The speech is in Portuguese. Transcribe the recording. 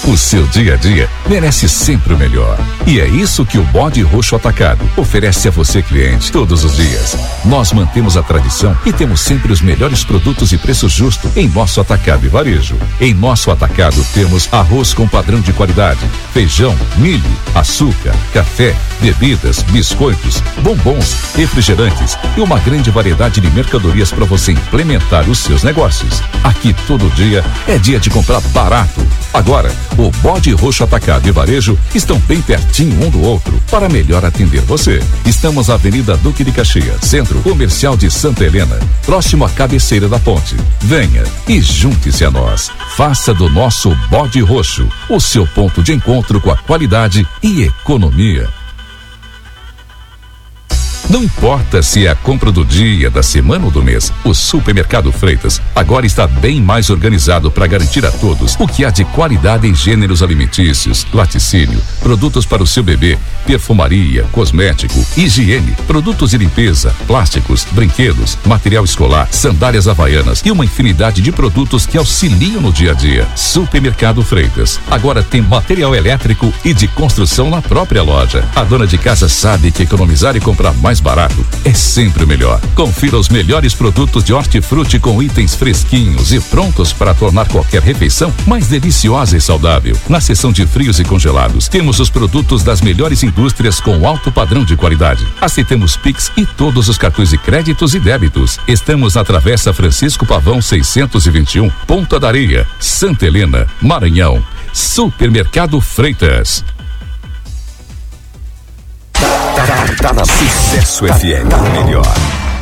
O seu dia a dia merece sempre o melhor. E é isso que o Bode Roxo Atacado oferece a você, cliente, todos os dias. Nós mantemos a tradição e temos sempre os melhores produtos e preço justo em nosso atacado e varejo. Em nosso atacado temos arroz com padrão de qualidade, feijão, milho, açúcar, café, bebidas, biscoitos, bombons, refrigerantes e uma grande variedade de mercadorias para você implementar os seus negócios. Aqui todo dia é dia de comprar barato. Agora, o Bode Roxo Atacado e Varejo estão bem pertinho um do outro para melhor atender você. Estamos na Avenida Duque de Caxias, Centro Comercial de Santa Helena, próximo à cabeceira da ponte. Venha e junte-se a nós. Faça do nosso Bode Roxo o seu ponto de encontro com a qualidade e economia. Não importa se é a compra do dia, da semana ou do mês, o Supermercado Freitas agora está bem mais organizado para garantir a todos o que há de qualidade em gêneros alimentícios, laticínio, produtos para o seu bebê, perfumaria, cosmético, higiene, produtos de limpeza, plásticos, brinquedos, material escolar, sandálias havaianas e uma infinidade de produtos que auxiliam no dia a dia. Supermercado Freitas agora tem material elétrico e de construção na própria loja. A dona de casa sabe que economizar e comprar mais barato é sempre o melhor. Confira os melhores produtos de hortifruti com itens fresquinhos e prontos para tornar qualquer refeição mais deliciosa e saudável. Na seção de frios e congelados, temos os produtos das melhores indústrias com alto padrão de qualidade. Aceitamos Pix e todos os cartões de créditos e débitos. Estamos na Travessa Francisco Pavão 621, Ponta da Areia, Santa Helena, Maranhão. Supermercado Freitas. Tá na Sucesso FM, melhor.